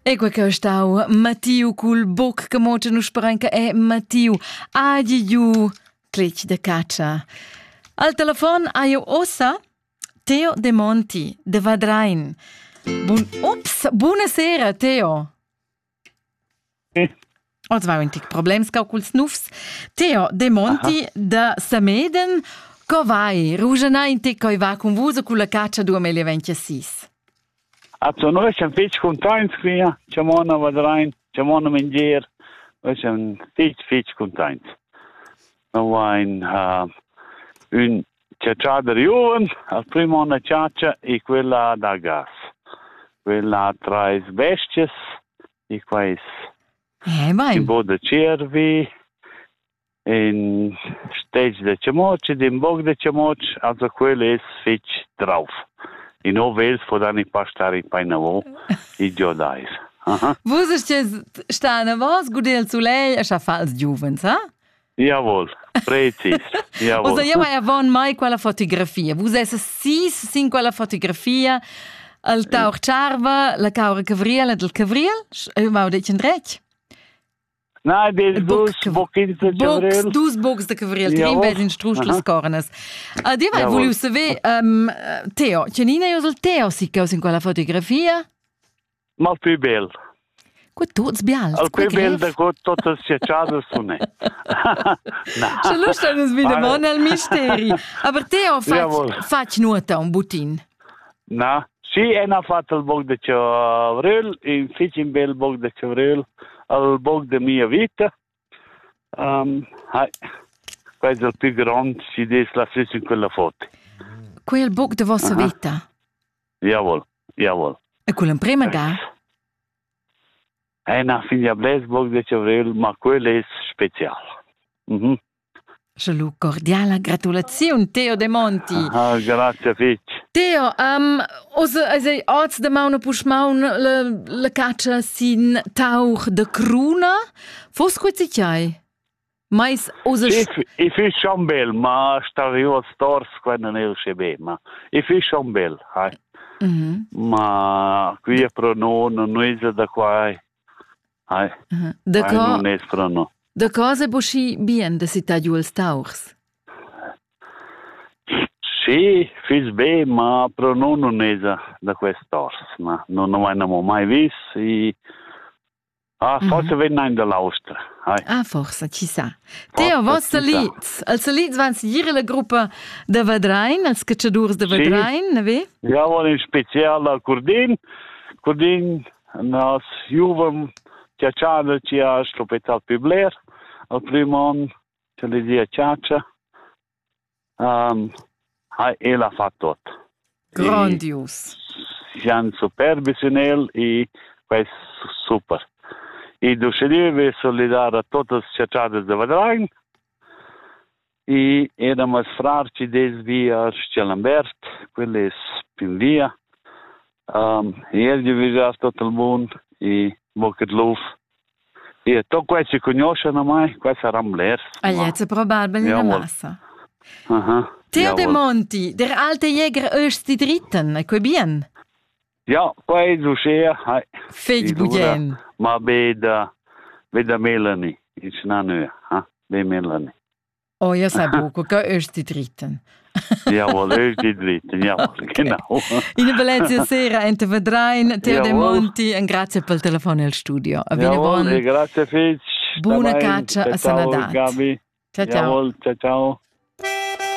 E quel che stau Mattiu cul boc che moce nu sparenca è Mattiu. Agiu clic de caccia. Al telefon aio ossa Teo De Monti de Vadrain. Buonasera Teo. Ons waren tic problems calculs nufs. Teo De Monti de Sameden. Co vai? Rugena in tic coi va con vusa con la caccia 2026. Also noi siamo feci contenti qui, siamo a Vadrain, siamo a mangiare, noi siamo feci contenti. Noi un ciacciata di uven, al primo una ciaccia e quella da gas. Quella tra besties e quais in boda cervi, in stage de ciamoci, in bog de ciamoci, also quella è feci drauf. I no vels po da ni pastari painavo I giodais. Vos sta na vos gudel sulei a fals giuvens, ha? Jawohl, precis. Jawohl. Osa io mai avon mai quella fotografia. Vos essa sin quella fotografia al taur charva, la caura cavriela del cavriel, ma ho detto in drech. No, des dus bochins de cavrel. Dus box de cavrel, trin ves in struschles cornes. Di vai volevo sapere, Teo, Cianina io il Teo si caus in quella fotografia? Ma il più bel. Qua tots bials. Il più bel da tutte schiacciate su ne. Se lo stanno svidamone al misteri. Aber Teo, fac nuota un butin. No, sì, è fatto il bog de cavrel, in fici un bel bog de cavrel. Al bog de mia vita. Questo è il più grande, si dice la stessa in quella foto. Quel bog de vostra vita? Jawohl, jawohl. E quello in prima ga? Na figlia bles bog de Ciavrel, ma quello è speciale. Salut, cordiale gratulazione, Teo De Monti. Grazie, Fitch. Teo, sei oggi da mauna pushmaun la caccia sin tauch de cruna? Fos questi c'hai? Mais osa... I fisch schon bel, ma sta io al stors quando ne usce bene, ma i fisch schon bel, Ma qui è pro non è da qua, non è pro no. De cosa bosci bien de città giù als tauchs? Sì, fis bene, ma pro non è da quest'ors, ma non abbiamo mai visto. Forse vengono dall'Austria. Forse, ci sa. Teo, vos salits? Al salits van si la gruppa de Vadrain, als cacciadurs de Vadrain, ne ve? Ja, in speciale a Curdin. Curdin, nas juvam ciacciada ci ha stropezzato più bler. Al primo anno, ce le dia ciaccia. E l'ha fatto tutto. Grandios. Siamo superbi sinel e questo super. E deve solidare a tutte le ciacciate di Vadrain. E eravamo frarci des via Scelambert, quelle più via. E gli viaggiato tutto il mondo e Bocca di Luf. E tutto questo si conoscono mai, questo era un bler. È probabile in massa. Teo De Monti, der alte Jäger öst die Dritten, è bien? Ja, poi Lucia, Fej budjen. Ma veda Melanie, ich nanu, be Melanie. Oh, ja sabu, che öst die Dritten. Jawohl, öst die Dritten, jawohl, genau. In una bellezza sera, ente Vadrain, Teo De Monti, e grazie per il telefono al studio. Jawohl, grazie Fitch. Buona caccia a Sanadat. Gabi. Ciao ciao. Jawohl, ciao ciao.